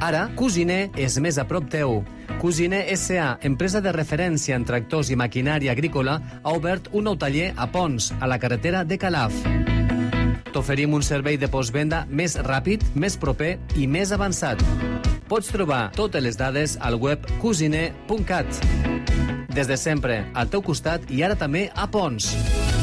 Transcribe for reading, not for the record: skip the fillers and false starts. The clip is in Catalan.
Ara, Cusiner és més a prop teu. Cusiner S.A., empresa de referència en tractors i maquinària agrícola, ha obert un nou taller a Pons, a la carretera de Calaf. T'oferim un servei de postvenda més ràpid, més proper i més avançat. Pots trobar totes les dades al web cusiner.cat. Des de sempre, al teu costat i ara també a Pons.